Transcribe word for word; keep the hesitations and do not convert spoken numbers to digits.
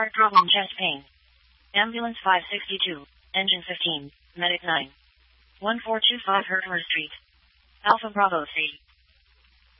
Heart problem, chest pain. Ambulance five sixty-two. Engine fifteen. Medic nine. one four two five Herkimer Street. Alpha Bravo three.